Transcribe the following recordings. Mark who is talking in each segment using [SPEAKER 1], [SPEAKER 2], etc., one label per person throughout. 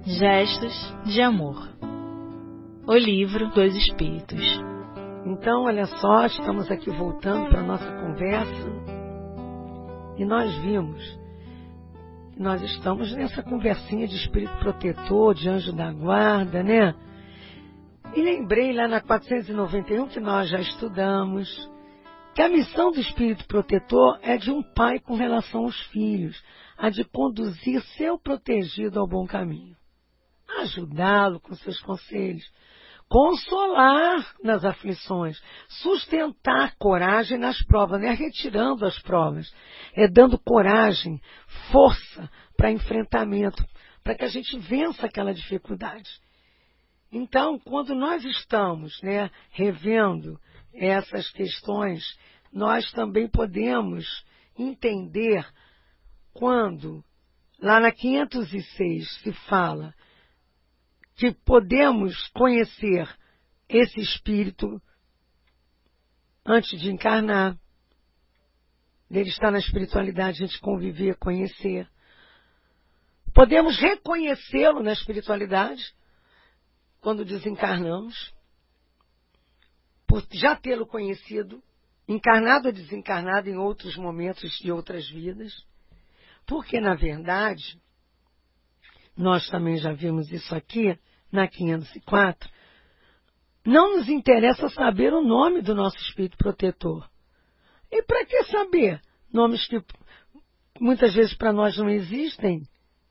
[SPEAKER 1] Gestos de Amor. O Livro dos Espíritos.
[SPEAKER 2] Então, olha só, estamos aqui voltando para a nossa conversa e nós vimos que nós estamos nessa conversinha de espírito protetor, de anjo da guarda, né? E lembrei lá na 491 que nós já estudamos que a missão do espírito protetor é de um pai com relação aos filhos, a de conduzir seu protegido ao bom caminho, ajudá-lo com seus conselhos, consolar nas aflições, sustentar coragem nas provas, não é retirando as provas, é dando coragem, força para enfrentamento, para que a gente vença aquela dificuldade. Então, quando nós estamos, revendo essas questões, nós também podemos entender quando, lá na 506, se fala que podemos conhecer esse espírito antes de encarnar, dele estar na espiritualidade, a gente conviver, conhecer. Podemos reconhecê-lo na espiritualidade quando desencarnamos, por já tê-lo conhecido, encarnado ou desencarnado em outros momentos de outras vidas, porque, na verdade, nós também já vimos isso aqui, na 504, não nos interessa saber o nome do nosso espírito protetor. E para que saber nomes que muitas vezes para nós não existem?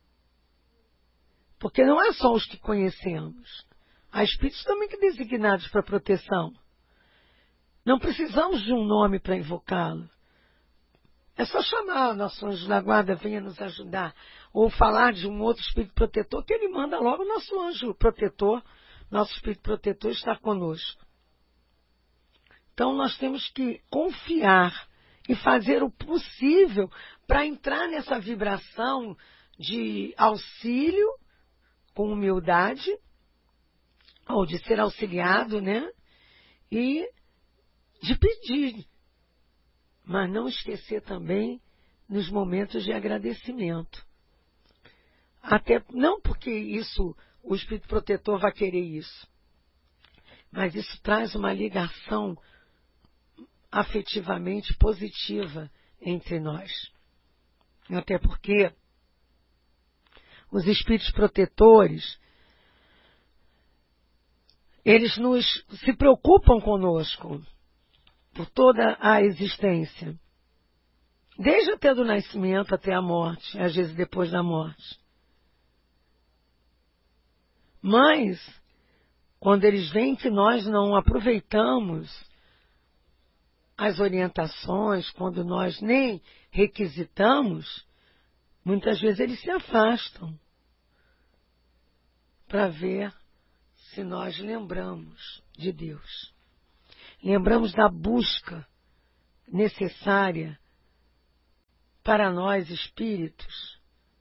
[SPEAKER 2] Porque não é só os que conhecemos. Há espíritos também que designados para proteção. Não precisamos de um nome para invocá-lo. É só chamar o nosso anjo da guarda, venha nos ajudar. Ou falar de um outro espírito protetor, que ele manda logo o nosso anjo protetor. Nosso espírito protetor está conosco. Então nós temos que confiar e fazer o possível para entrar nessa vibração de auxílio, com humildade, ou de ser auxiliado, e de pedir. Mas não esquecer também nos momentos de agradecimento. Até não porque isso, o espírito protetor vai querer isso, mas isso traz uma ligação afetivamente positiva entre nós. Até porque os espíritos protetores, eles se preocupam conosco por toda a existência, desde até do nascimento até a morte, às vezes depois da morte. Mas, quando eles veem que nós não aproveitamos as orientações, quando nós nem requisitamos, muitas vezes eles se afastam para ver se nós lembramos de Deus. Lembramos da busca necessária para nós espíritos,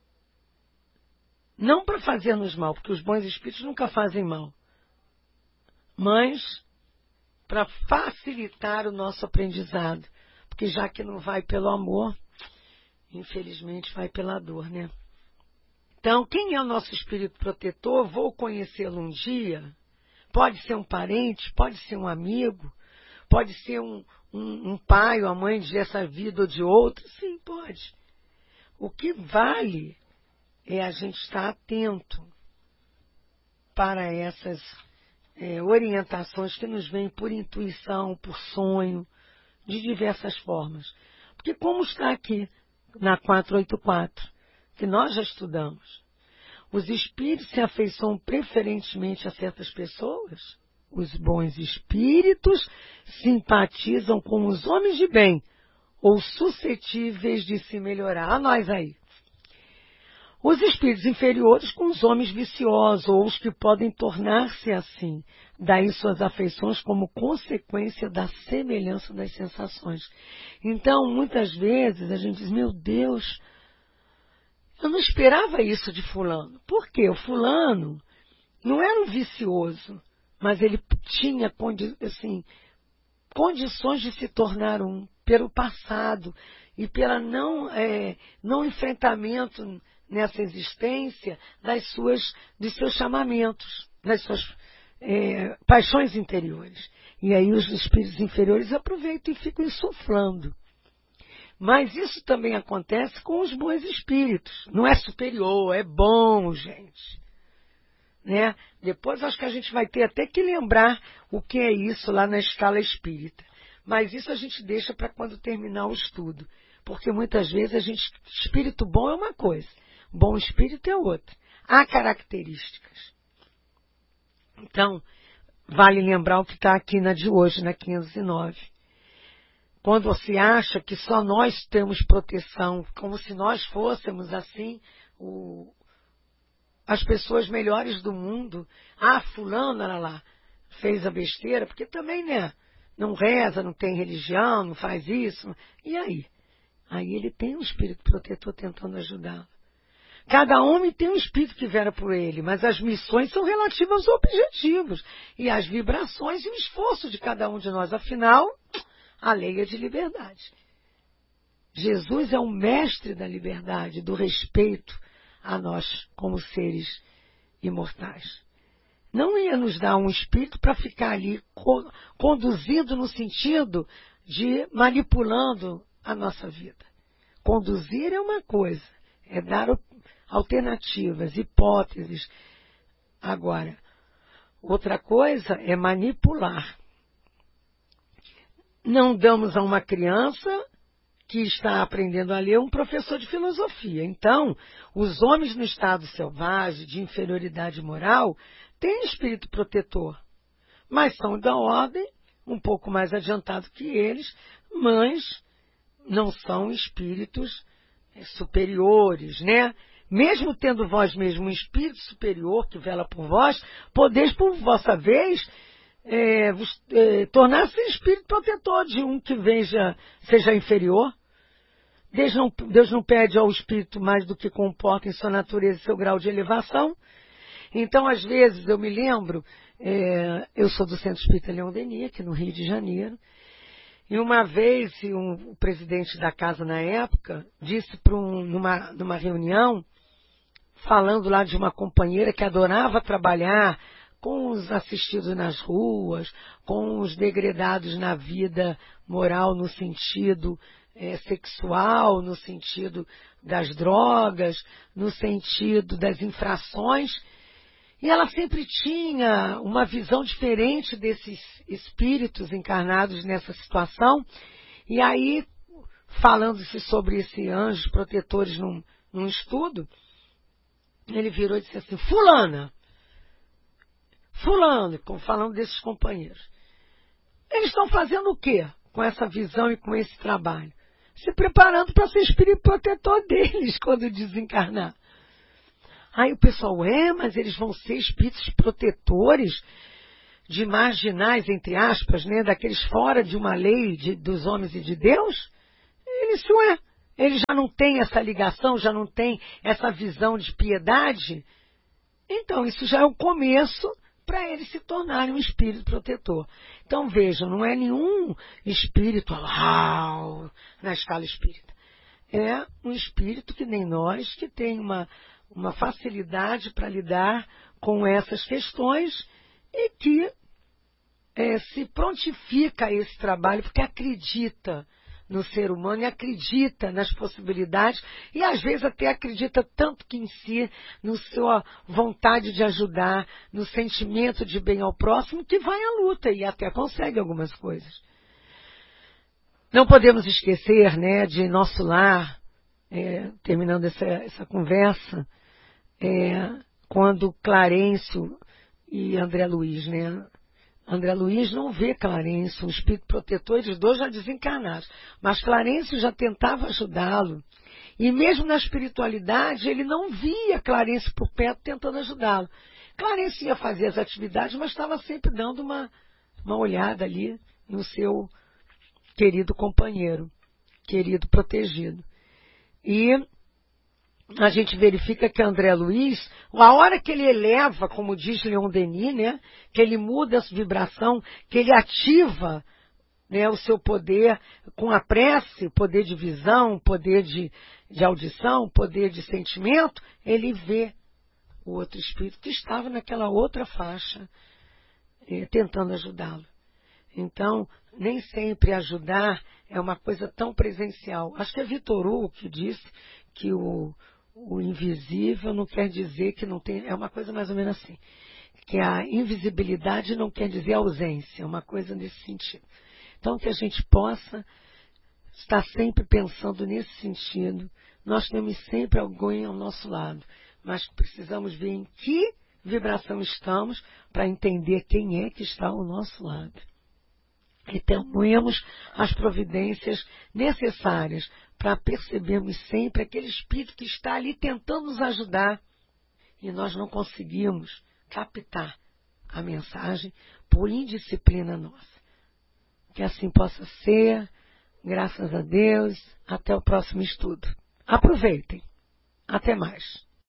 [SPEAKER 2] não para fazer-nos mal, porque os bons espíritos nunca fazem mal, mas para facilitar o nosso aprendizado, porque já que não vai pelo amor, infelizmente vai pela dor, Então, quem é o nosso espírito protetor? Vou conhecê-lo um dia. Pode ser um parente, pode ser um amigo, pode ser um pai ou a mãe dessa vida ou de outra. Sim, pode. O que vale é a gente estar atento para essas orientações que nos vêm por intuição, por sonho, de diversas formas. Porque como está aqui na 484, que nós já estudamos, os espíritos se afeiçoam preferentemente a certas pessoas. Os bons espíritos simpatizam com os homens de bem ou suscetíveis de se melhorar. A nós aí. Os espíritos inferiores com os homens viciosos ou os que podem tornar-se assim. Daí suas afeições como consequência da semelhança das sensações. Então, muitas vezes a gente diz, meu Deus, eu não esperava isso de fulano. Por quê? O fulano não era um vicioso, mas ele tinha condições de se tornar um pelo passado e pelo não enfrentamento nessa existência dos seus chamamentos, das suas paixões interiores. E aí os espíritos inferiores aproveitam e ficam insuflando. Mas isso também acontece com os bons espíritos. Não é superior, é bom, gente. Né? Depois acho que a gente vai ter até que lembrar o que é isso lá na escala espírita. Mas isso a gente deixa para quando terminar o estudo. Porque muitas vezes espírito bom é uma coisa, bom espírito é outra. Há características. Então, vale lembrar o que está aqui na de hoje, na 509. Quando você acha que só nós temos proteção, como se nós fôssemos assim, as pessoas melhores do mundo. Ah, fulano, olha lá, fez a besteira, porque também, né, não reza, não tem religião, não faz isso. E aí? Aí ele tem um espírito protetor tentando ajudá-lo. Cada homem tem um espírito que vela por ele, mas as missões são relativas aos objetivos e às vibrações e o esforço de cada um de nós. Afinal, a lei é de liberdade. Jesus é o mestre da liberdade, do respeito a nós como seres imortais. Não ia nos dar um espírito para ficar ali conduzindo no sentido de manipulando a nossa vida. Conduzir é uma coisa, é dar alternativas, hipóteses. Agora, outra coisa é manipular. Não damos a uma criança que está aprendendo a ler um professor de filosofia. Então, os homens no estado selvagem, de inferioridade moral, têm espírito protetor, mas são da ordem um pouco mais adiantado que eles, mas não são espíritos superiores, né? Mesmo tendo vós mesmo um espírito superior que vela por vós, podeis por vossa vez tornar-se espírito protetor de um que seja inferior. Deus não pede ao espírito mais do que comporta em sua natureza e seu grau de elevação. Então, às vezes, eu me lembro, eu sou do Centro Espírita Leon Denis, aqui no Rio de Janeiro, e uma vez o presidente da casa na época disse numa reunião, falando lá de uma companheira que adorava trabalhar com os assistidos nas ruas, com os degredados na vida moral no sentido sexual, no sentido das drogas, no sentido das infrações. E ela sempre tinha uma visão diferente desses espíritos encarnados nessa situação. E aí, falando-se sobre esses anjos protetores num estudo, ele virou e disse assim, fulano, falando desses companheiros, eles estão fazendo o quê com essa visão e com esse trabalho? Se preparando para ser espírito protetor deles quando desencarnar. Aí o pessoal, mas eles vão ser espíritos protetores de marginais, entre aspas, né, daqueles fora de uma lei dos homens e de Deus? Eles já não têm essa ligação, já não têm essa visão de piedade? Então, isso já é o começo para eles se tornarem um espírito protetor. Então, vejam, não é nenhum espírito na escala espírita. É um espírito que nem nós, que tem uma facilidade para lidar com essas questões e que se prontifica a esse trabalho porque acredita no ser humano e acredita nas possibilidades e às vezes até acredita tanto que em si, na sua vontade de ajudar, no sentimento de bem ao próximo, que vai à luta e até consegue algumas coisas. Não podemos esquecer, né, de nosso lar, terminando essa conversa, quando Clarencio e André Luiz, né? André Luiz não vê Clarencio, um espírito protetor, eles dois já desencarnados. Mas Clarencio já tentava ajudá-lo. E mesmo na espiritualidade, ele não via Clarencio por perto tentando ajudá-lo. Clarencio ia fazer as atividades, mas estava sempre dando uma olhada ali no seu querido companheiro, querido protegido. E a gente verifica que André Luiz, a hora que ele eleva, como diz Leon Denis, né, que ele muda a vibração, que ele ativa né, o seu poder com a prece, poder de visão, poder de audição, poder de sentimento, ele vê o outro espírito que estava naquela outra faixa, tentando ajudá-lo. Então, nem sempre ajudar é uma coisa tão presencial. Acho que é Vitor Hugo que disse que o invisível não quer dizer que não tem... É uma coisa mais ou menos assim. Que a invisibilidade não quer dizer ausência. É uma coisa nesse sentido. Então, que a gente possa estar sempre pensando nesse sentido. Nós temos sempre alguém ao nosso lado. Mas precisamos ver em que vibração estamos para entender quem é que está ao nosso lado. E tomemos as providências necessárias para percebermos sempre aquele espírito que está ali tentando nos ajudar e nós não conseguimos captar a mensagem por indisciplina nossa. Que assim possa ser, graças a Deus. Até o próximo estudo. Aproveitem. Até mais.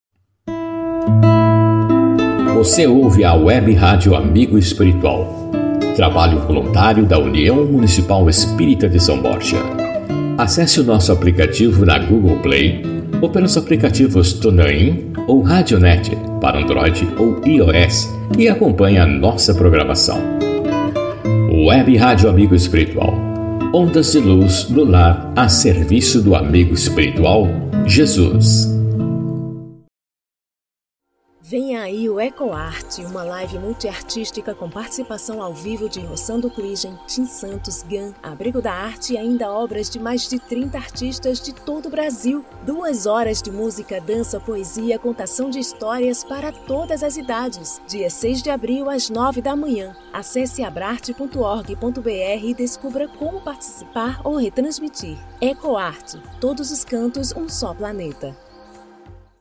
[SPEAKER 3] Você ouve a Web Rádio Amigo Espiritual, trabalho voluntário da União Municipal Espírita de São Borja. Acesse o nosso aplicativo na Google Play ou pelos aplicativos TuneIn ou Radionet para Android ou iOS e acompanhe a nossa programação. Web Rádio Amigo Espiritual, ondas de luz do lar a serviço do amigo espiritual Jesus.
[SPEAKER 4] Vem aí o EcoArte, uma live multiartística com participação ao vivo de Rossando Cligem, Tim Santos, Gan, Abrigo da Arte e ainda obras de mais de 30 artistas de todo o Brasil. 2 horas de música, dança, poesia, contação de histórias para todas as idades. Dia 6 de abril, às 9 da manhã. Acesse abrarte.org.br e descubra como participar ou retransmitir. EcoArte, todos os cantos, um só planeta.